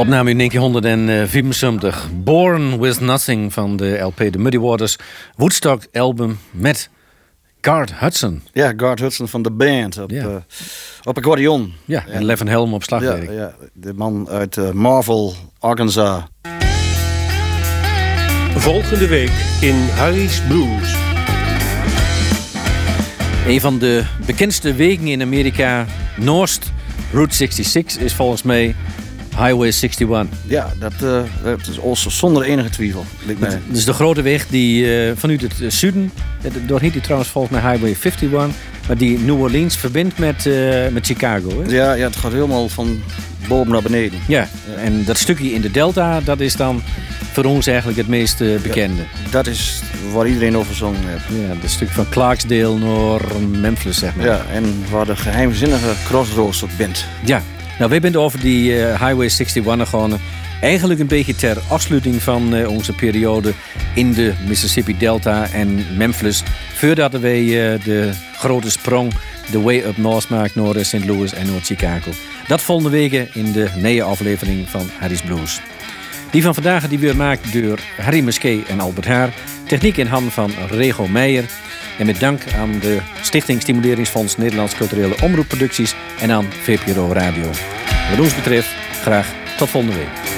Opname in 1974. Born With Nothing van de LP The Muddy Waters. Woodstock album met Garth Hudson. Ja, Garth Hudson van de band op accordeon. Ja, en Levin Helm op slagwerk. Ja, de man uit Marvel, Arkansas. Volgende week in Harry's Blues. Een van de bekendste wegen in Amerika, Noord, Route 66, is volgens mij Highway 61. Ja, dat is zonder enige twijfel. Dat is de grote weg die vanuit het zuiden, door heet die trouwens volgens mij Highway 51, maar die New Orleans verbindt met Chicago. Hè? Ja, het gaat helemaal van boven naar beneden. Ja, en dat stukje in de Delta, dat is dan voor ons eigenlijk het meest bekende. Ja, dat is waar iedereen over zongen heeft. Ja, het stuk van Clarksdale naar Memphis, zeg maar. Ja, en waar de geheimzinnige crossroads op bent. Ja, nou, wij zijn over die Highway 61 gewoon eigenlijk een beetje ter afsluiting van onze periode in de Mississippi Delta en Memphis. Voordat wij de grote sprong, de way up north maken naar St. Louis en naar Chicago. Dat volgende week in de nieuwe aflevering van Harry's Blues. Die van vandaag die weer gemaakt door Harry Musquet en Albert Haar. Techniek in handen van Rego Meijer. En met dank aan de Stichting Stimuleringsfonds Nederlands Culturele Omroepproducties en aan VPRO Radio. Wat ons betreft, graag tot volgende week.